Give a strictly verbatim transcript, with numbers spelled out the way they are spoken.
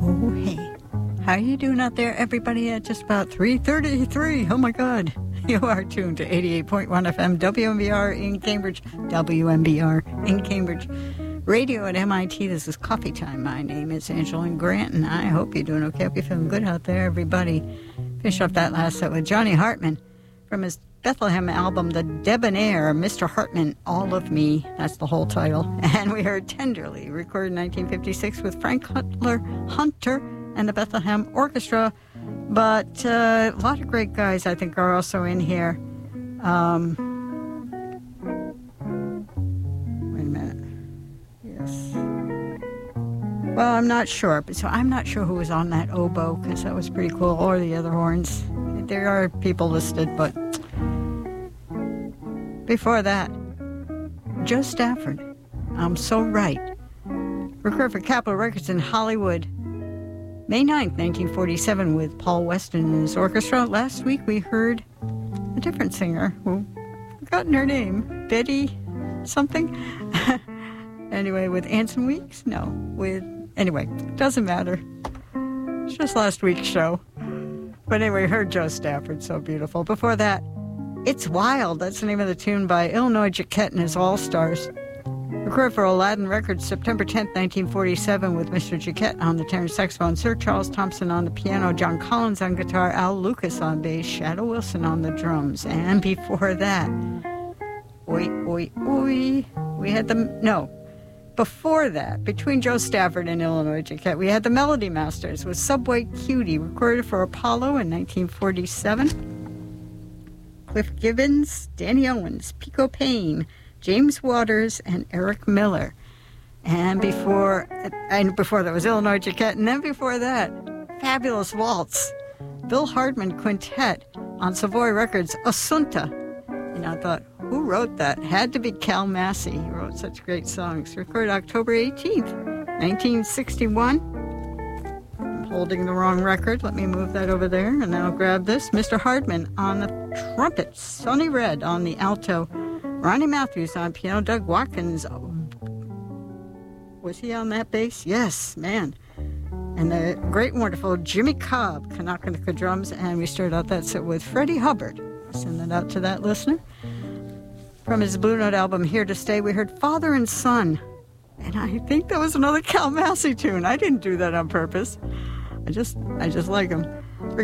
Oh, hey. How are you doing out there, everybody, at just about three thirty-three? Oh, my God. You are tuned to eighty-eight point one F M W M B R in Cambridge. W M B R in Cambridge. Radio at M I T. This is Coffee Time. My name is Angeline Grant, and I hope you're doing okay. Hope you're feeling good out there, everybody. Finish off that last set with Johnny Hartman from his Bethlehem album, The Debonair, Mister Hartman, All of Me. That's the whole title. And we heard Tenderly, recorded in nineteen fifty-six with Frank Hunter, Hunter and the Bethlehem Orchestra. But uh, a lot of great guys, I think, are also in here. Um, wait a minute. Yes. Well, I'm not sure. But so I'm not sure who was on that oboe, because that was pretty cool, or the other horns. There are people listed, but before that, Joe Stafford, I'm So Right. Recorded for Capitol Records in Hollywood, May ninth, nineteen forty-seven, with Paul Weston and his orchestra. Last week we heard a different singer who I've forgotten her name, Betty something. Anyway, with Anson Weeks? No, with, anyway, doesn't matter. It's just last week's show. But anyway, we heard Joe Stafford, so beautiful. Before that, It's Wild. That's the name of the tune by Illinois Jacquet and his All-Stars. Recorded for Aladdin Records September tenth, nineteen forty-seven, with Mister Jacquet on the tenor saxophone, Sir Charles Thompson on the piano, John Collins on guitar, Al Lucas on bass, Shadow Wilson on the drums. And before that, oi, oi, oi, we had the, no, before that, between Joe Stafford and Illinois Jacquet, we had the Melody Masters with Subway Cutie, recorded for Apollo in nineteen forty-seven. Cliff Gibbons, Danny Owens, Pico Payne, James Waters, and Eric Miller. And before and before that was Illinois Jacquet, and then before that, Fabulous Waltz, Bill Hardman Quintet on Savoy Records, Assunta. You know, I thought, who wrote that? Had to be Cal Massey. He wrote such great songs. Recorded October eighteenth, nineteen sixty-one. I'm holding the wrong record. Let me move that over there, and then I'll grab this. Mister Hardman on the trumpet, Sonny Red on the alto, Ronnie Matthews on piano, Doug Watkins. Oh, was he on that bass? Yes, man. And the great and wonderful Jimmy Cobb, Kanaka drums. And we started out that set with Freddie Hubbard. Send that out to that listener. From his Blue Note album, Here to Stay, we heard Father and Son. And I think that was another Cal Massey tune. I didn't do that on purpose. I just, I just like him.